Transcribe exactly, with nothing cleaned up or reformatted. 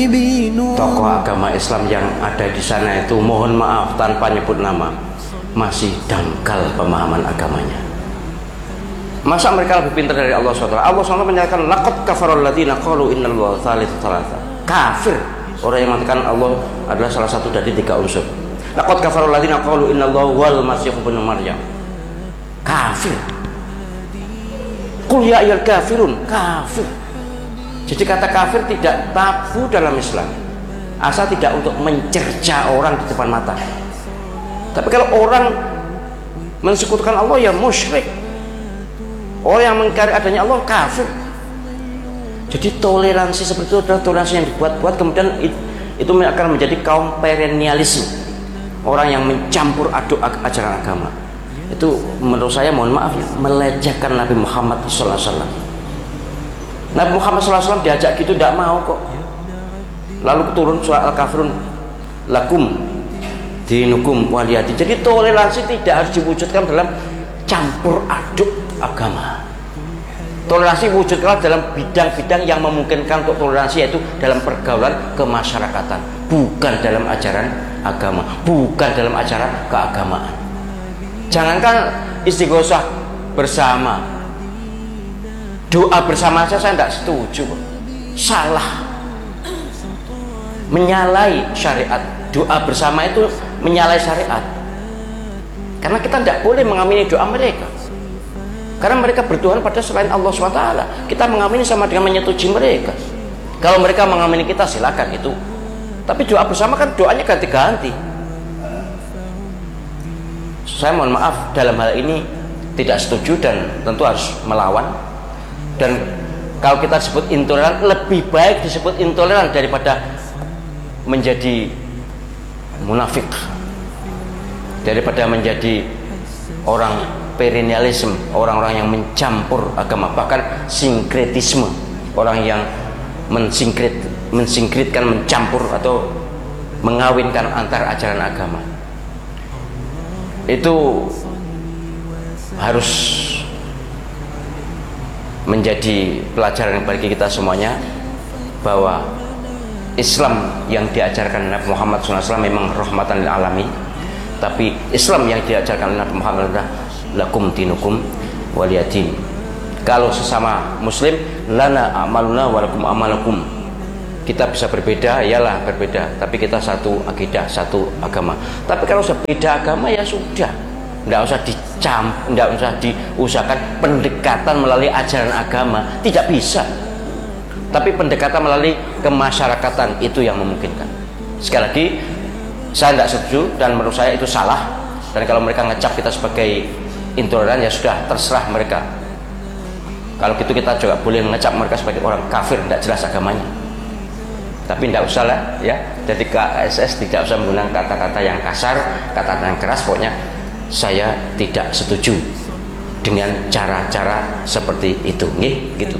tokoh agama Islam yang ada di sana itu, mohon maaf tanpa nyebut nama, masih dangkal pemahaman agamanya. Masa mereka lebih pintar dari Allah subhanahu wa taala? Allah subhanahu wa taala menyatakan laqad kafarul ladzina qalu innallaha tsalitsu tsalatsa. Kafir orang yang mengatakan Allah adalah salah satu dari tiga unsur. Laqad kafarul ladzina qalu innallaha wal masih ibnu maryam. Kafir. Qul ya ayyuhal kafirun, kafir. Jadi kata kafir tidak tabu dalam Islam, asal tidak untuk mencerca orang di depan mata. Tapi kalau orang mensekutukan Allah, ya musyrik. Orang yang mengingkari adanya Allah kafir. Jadi toleransi seperti itu adalah toleransi yang dibuat-buat, kemudian itu akan menjadi kaum perennialisme, orang yang mencampur aduk ajaran agama. Itu menurut saya, mohon maaf ya, melecehkan Nabi Muhammad shallallahu alaihi wasallam. Nabi Muhammad shallallahu alaihi wasallam diajak gitu tidak mau kok. Lalu turun surah Al-Kafirun, lakum dinukum waliyati. Jadi toleransi tidak harus diwujudkan dalam campur aduk agama. Toleransi wujudkan dalam bidang-bidang yang memungkinkan untuk toleransi, yaitu dalam pergaulan kemasyarakatan, bukan dalam ajaran agama, bukan dalam ajaran keagamaan. Jangankan istighosah bersama, doa bersama saja saya tidak setuju. Salah, menyalahi syariat. Doa bersama itu menyalahi syariat, karena kita tidak boleh mengamini doa mereka, karena mereka bertuhan pada selain Allah subhanahu wa taala. Kita mengamini sama dengan menyetujui mereka. Kalau mereka mengamini kita, silakan itu. Tapi doa bersama kan doanya ganti-ganti. Saya mohon maaf dalam hal ini tidak setuju dan tentu harus melawan. Dan kalau kita sebut intoleran, lebih baik disebut intoleran daripada menjadi munafik, daripada menjadi orang perennialisme, orang-orang yang mencampur agama, bahkan sinkretisme, orang yang mensinkret, mensinkretkan, mencampur atau mengawinkan antar ajaran agama. Itu harus menjadi pelajaran bagi kita semuanya, bahwa Islam yang diajarkan Nabi Muhammad shallallahu alaihi wasallam memang rahmatan lil alamin, tapi Islam yang diajarkan Nabi Muhammad adalah lakum dinukum waliyadin. Kalau sesama muslim, lana amaluna walakum amalakum. Kita bisa berbeda, iyalah berbeda, tapi kita satu akidah, satu agama. Tapi kalau sudah beda agama, ya sudah, tidak usah dicamp, tidak usah diusahakan pendekatan melalui ajaran agama, tidak bisa. Tapi pendekatan melalui kemasyarakatan itu yang memungkinkan. Sekali lagi, saya tidak setuju dan menurut saya itu salah. Dan kalau mereka ngecap kita sebagai intoleran, ya sudah, terserah mereka. Kalau gitu kita juga boleh mengecap mereka sebagai orang kafir, tidak jelas agamanya. Tapi tidak usah lah ya. Jadi K S S tidak usah menggunakan kata-kata yang kasar, kata-kata yang keras. Pokoknya saya tidak setuju dengan cara-cara seperti itu, nih, gitu.